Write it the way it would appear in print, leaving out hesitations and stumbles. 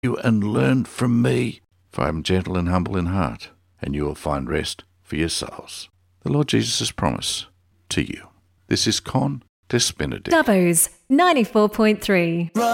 you and learn from me, for I am gentle and humble in heart, and you will find rest for your souls. The Lord Jesus' promise to you. This is Con Des Benedict. Dubbo's 94.3.